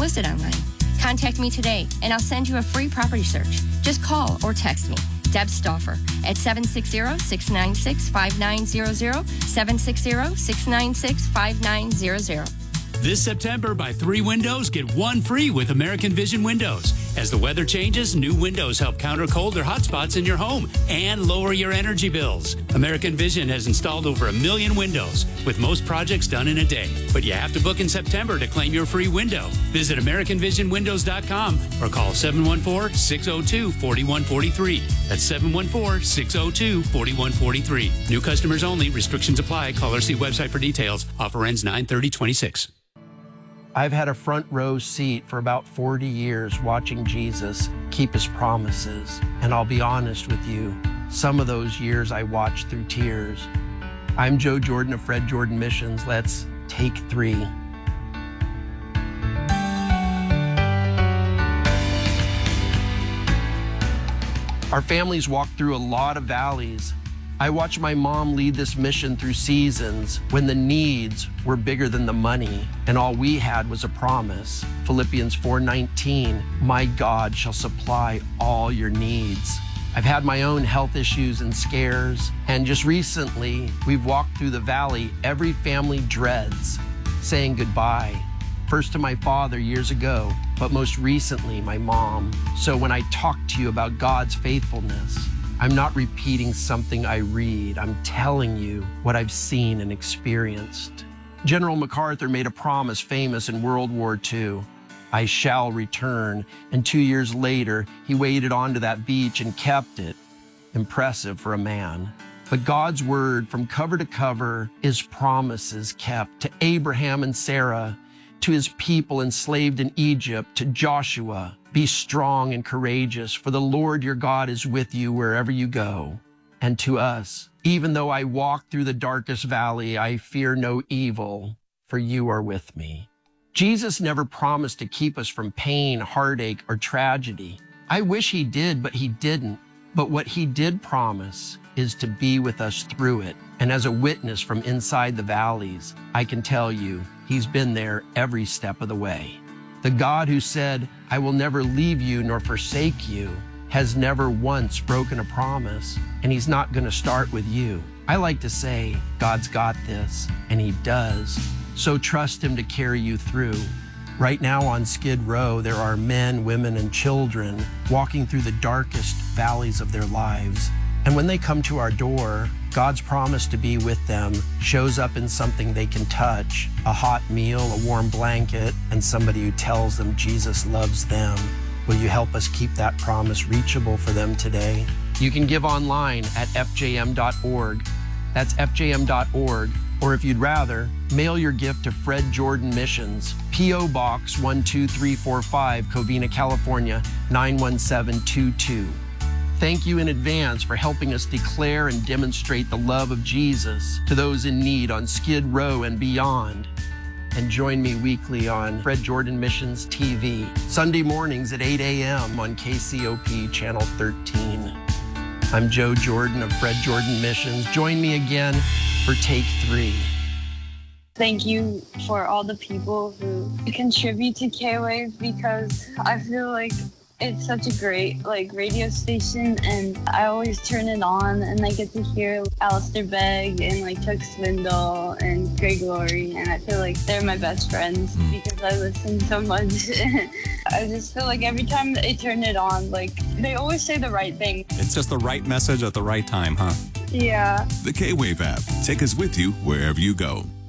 listed online. Contact me today, and I'll send you a free property search. Just call or text me, Deb Stauffer, at 760-696-5900, 760-696-5900. This September, buy 3 windows, get 1 free with American Vision Windows. As the weather changes, new windows help counter cold or hot spots in your home and lower your energy bills. American Vision has installed over 1 million windows, with most projects done in a day. But you have to book in September to claim your free window. Visit AmericanVisionWindows.com or call 714-602-4143. That's 714-602-4143. New customers only. Restrictions apply. Call or see website for details. Offer ends 9/30/26. I've had a front row seat for about 40 years watching Jesus keep his promises. And I'll be honest with you, some of those years I watched through tears. I'm Joe Jordan of Fred Jordan Missions. Let's take 3. Our families walked through a lot of valleys. I watched my mom lead this mission through seasons when the needs were bigger than the money, and all we had was a promise. Philippians 4:19, my God shall supply all your needs. I've had my own health issues and scares, and just recently, we've walked through the valley every family dreads, saying goodbye. First to my father years ago, but most recently, my mom. So when I talk to you about God's faithfulness, I'm not repeating something I read. I'm telling you what I've seen and experienced. General MacArthur made a promise famous in World War II. I shall return. And 2 years later, he waded onto that beach and kept it. Impressive for a man. But God's word from cover to cover is promises kept to Abraham and Sarah, to his people enslaved in Egypt, to Joshua. Be strong and courageous, for the Lord your God is with you wherever you go. And to us, even though I walk through the darkest valley, I fear no evil, for you are with me. Jesus never promised to keep us from pain, heartache, or tragedy. I wish he did, but he didn't. But what he did promise is to be with us through it. And as a witness from inside the valleys, I can tell you, he's been there every step of the way. The God who said, I will never leave you nor forsake you, has never once broken a promise, and he's not going to start with you. I like to say, God's got this, and he does. So trust him to carry you through. Right now on Skid Row, there are men, women, and children walking through the darkest valleys of their lives. And when they come to our door, God's promise to be with them shows up in something they can touch, a hot meal, a warm blanket, and somebody who tells them Jesus loves them. Will you help us keep that promise reachable for them today? You can give online at fjm.org. That's fjm.org. Or if you'd rather, mail your gift to Fred Jordan Missions, P.O. Box 12345, Covina, California, 91722. Thank you in advance for helping us declare and demonstrate the love of Jesus to those in need on Skid Row and beyond. And join me weekly on Fred Jordan Missions TV, Sunday mornings at 8 a.m. on KCOP Channel 13. I'm Joe Jordan of Fred Jordan Missions. Join me again for Take 3. Thank you for all the people who contribute to K-Wave, because I feel like it's such a great radio station, and I always turn it on and I get to hear Alistair Begg and Chuck Swindoll and Greg Laurie, and I feel like they're my best friends because I listen so much. I just feel like every time they turn it on, they always say the right thing. It's just the right message at the right time, huh? Yeah. The K-Wave app. Take us with you wherever you go.